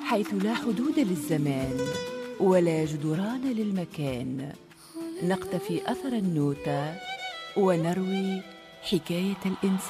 حيث لا حدود للزمان ولا جدران للمكان، نقتفي أثر النوتة ونروي حكاية الإنسان.